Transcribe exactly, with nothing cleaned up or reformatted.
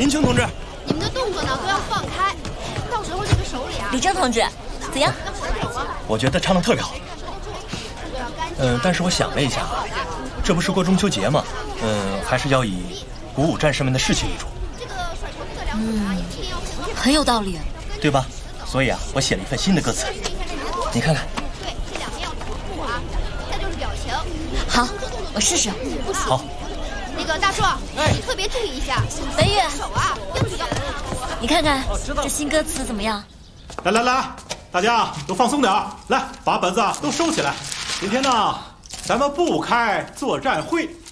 林青同志， 你们的动作呢都要放开，到时候这个手里啊。 李正同志，怎样？ 我觉得唱得特别好。嗯，但是我想了一下，这不是过中秋节吗？嗯，还是要以鼓舞战士们的士气为主。 嗯，很有道理， 对吧？所以啊，我写了一份新的歌词，你看看。 对，这两边要同步啊，再就是表情。 好，我试试。 好。 那个大硕，你特别注意一下。 白月， 手啊，要不要？ 你看看这新歌词怎么样？ 来来来，大家都放松点儿，来把本子都收起来。今天呢，咱们不开作战会。